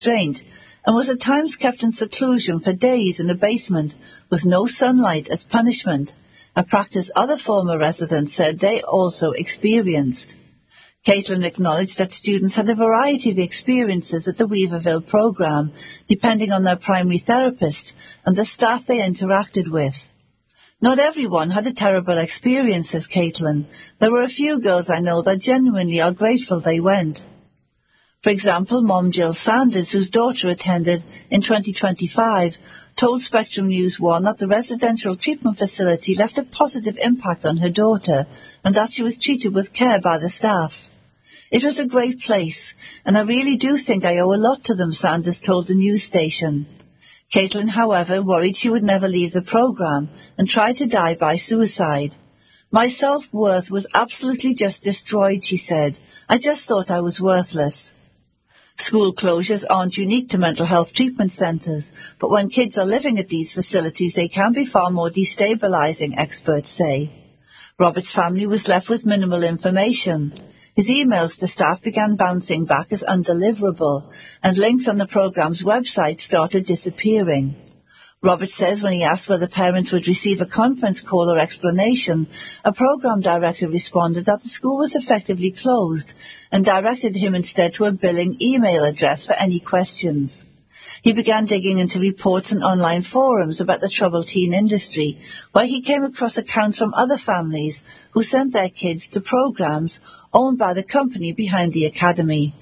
restraint and was at times kept in seclusion for days in a basement with no sunlight as punishment, a practice other former residents said they also experienced. Caitlin acknowledged that students had a variety of experiences at the Weaverville program, depending on their primary therapist and the staff they interacted with. Not everyone had a terrible experience, says Caitlin. There were a few girls I know that genuinely are grateful they went. For example, Mom Jill Sanders, whose daughter attended in 2025, told Spectrum News 1 that the residential treatment facility left a positive impact on her daughter and that she was treated with care by the staff. It was a great place, and I really do think I owe a lot to them, Sanders told the news station. Caitlin, however, worried she would never leave the program and tried to die by suicide. My self-worth was absolutely just destroyed, she said. I just thought I was worthless. School closures aren't unique to mental health treatment centres, but when kids are living at these facilities, they can be far more destabilising, experts say. Robert's family was left with minimal information. His emails to staff began bouncing back as undeliverable, and links on the program's website started disappearing. Robert says when he asked whether parents would receive a conference call or explanation, a program director responded that the school was effectively closed and directed him instead to a billing email address for any questions. He began digging into reports and online forums about the troubled teen industry, where he came across accounts from other families who sent their kids to programs owned by the company behind the academy.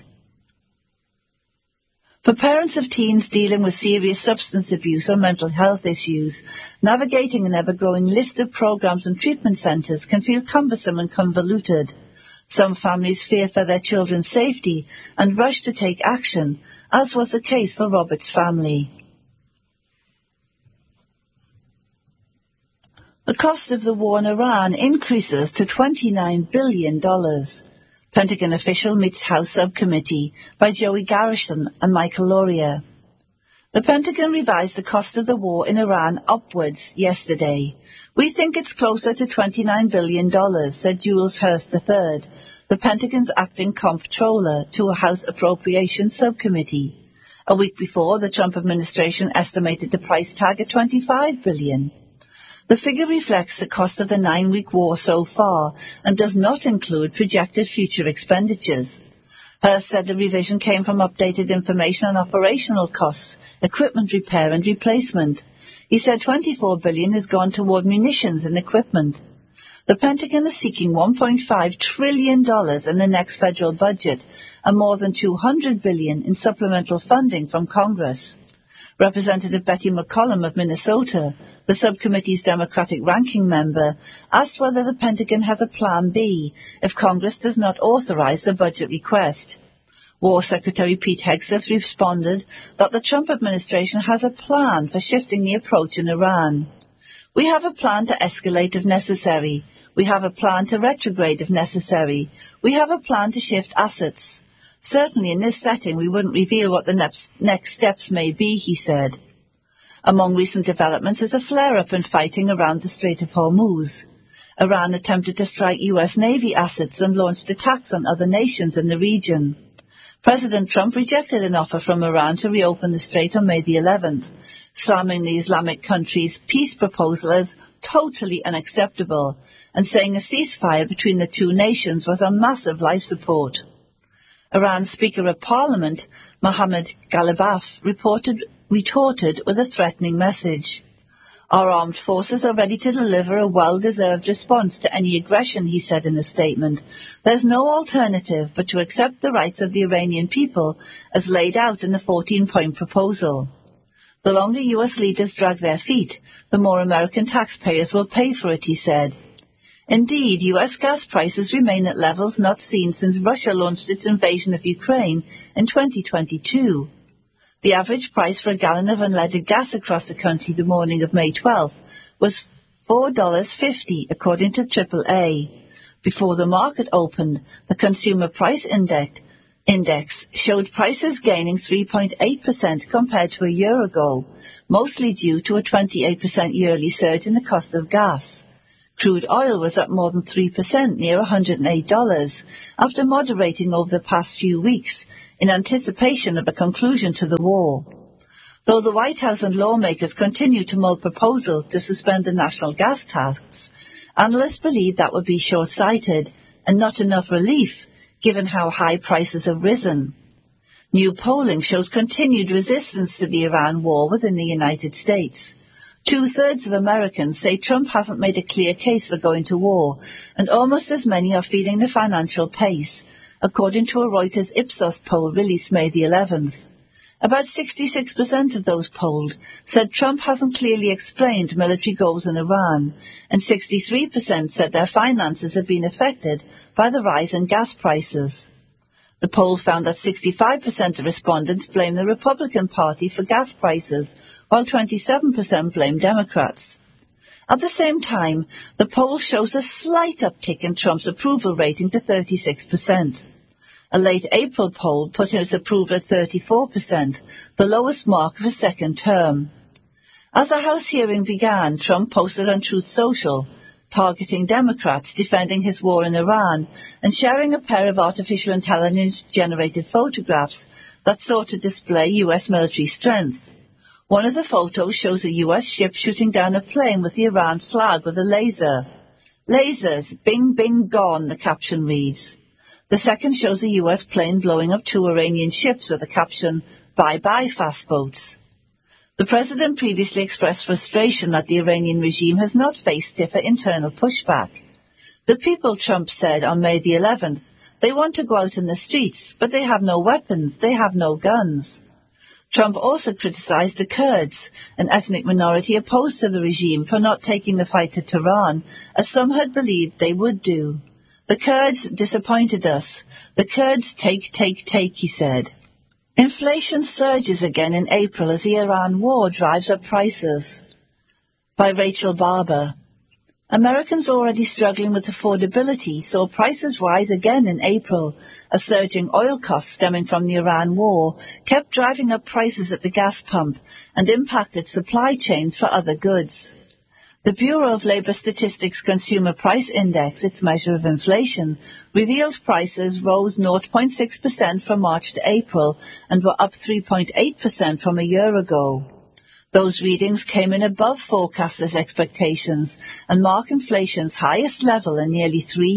For parents of teens dealing with serious substance abuse or mental health issues, navigating an ever-growing list of programs and treatment centres can feel cumbersome and convoluted. Some families fear for their children's safety and rush to take action, as was the case for Robert's family. The cost of the war in Iran increases to $29 billion. Pentagon official meets House subcommittee by Joey Garrison and Michael Laurier. The Pentagon revised the cost of the war in Iran upwards yesterday. We think it's closer to $29 billion, said Jules Hurst III, the Pentagon's acting comptroller, to a House Appropriations Subcommittee. A week before, the Trump administration estimated the price tag at $25 billion. The figure reflects the cost of the 9-week war so far and does not include projected future expenditures. Hurst said the revision came from updated information on operational costs, equipment repair and replacement. He said $24 billion has gone toward munitions and equipment. The Pentagon is seeking $1.5 trillion in the next federal budget and more than $200 billion in supplemental funding from Congress. Representative Betty McCollum of Minnesota, the subcommittee's Democratic ranking member, asked whether the Pentagon has a Plan B if Congress does not authorize the budget request. War Secretary Pete Hegseth responded that the Trump administration has a plan for shifting the approach in Iran. We have a plan to escalate if necessary. We have a plan to retrograde if necessary. We have a plan to shift assets. Certainly in this setting we wouldn't reveal what the next steps may be, he said. Among recent developments is a flare-up in fighting around the Strait of Hormuz. Iran attempted to strike U.S. Navy assets and launched attacks on other nations in the region. President Trump rejected an offer from Iran to reopen the strait on May the 11th, slamming the Islamic country's peace proposal as totally unacceptable and saying a ceasefire between the two nations was on massive life support. Iran's Speaker of Parliament, Mohammad Ghalibaf, retorted with a threatening message. Our armed forces are ready to deliver a well-deserved response to any aggression, he said in a statement. There's no alternative but to accept the rights of the Iranian people as laid out in the 14-point proposal. The longer U.S. leaders drag their feet, the more American taxpayers will pay for it, he said. Indeed, U.S. gas prices remain at levels not seen since Russia launched its invasion of Ukraine in 2022. The average price for a gallon of unleaded gas across the country the morning of May 12th was $4.50, according to AAA. Before the market opened, the Consumer Price Index showed prices gaining 3.8% compared to a year ago, mostly due to a 28% yearly surge in the cost of gas. Crude oil was up more than 3%, near $108, after moderating over the past few weeks, in anticipation of a conclusion to the war. Though the White House and lawmakers continue to mull proposals to suspend the national gas tax, analysts believe that would be short-sighted and not enough relief given how high prices have risen. New polling shows continued resistance to the Iran war within the United States. 2/3 of Americans say Trump hasn't made a clear case for going to war, and almost as many are feeling the financial pace, according to a Reuters Ipsos poll released May the 11th. About 66% of those polled said Trump hasn't clearly explained military goals in Iran, and 63% said their finances have been affected by the rise in gas prices. The poll found that 65% of respondents blame the Republican Party for gas prices, while 27% blame Democrats. At the same time, the poll shows a slight uptick in Trump's approval rating to 36%. A late April poll put his approval at 34%, the lowest mark of his second term. As the House hearing began, Trump posted on Truth Social, targeting Democrats defending his war in Iran and sharing a pair of artificial intelligence-generated photographs that sought to display U.S. military strength. One of the photos shows a U.S. ship shooting down a plane with the Iran flag with a laser. "Lasers, bing, bing, gone," the caption reads. The second shows a U.S. plane blowing up 2 Iranian ships with the caption, "Bye-bye, fast boats." The president previously expressed frustration that the Iranian regime has not faced stiffer internal pushback. The people, Trump said on May the 11th, they want to go out in the streets, but they have no weapons, they have no guns. Trump also criticized the Kurds, an ethnic minority opposed to the regime, for not taking the fight to Tehran, as some had believed they would do. "The Kurds disappointed us. The Kurds take, he said. Inflation surges again in April as the Iran war drives up prices. By Rachel Barber. Americans already struggling with affordability saw prices rise again in April, as surging oil costs stemming from the Iran war kept driving up prices at the gas pump and impacted supply chains for other goods. The Bureau of Labor Statistics Consumer Price Index, its measure of inflation, revealed prices rose 0.6% from March to April and were up 3.8% from a year ago. Those readings came in above forecasters' expectations and mark inflation's highest level in nearly 3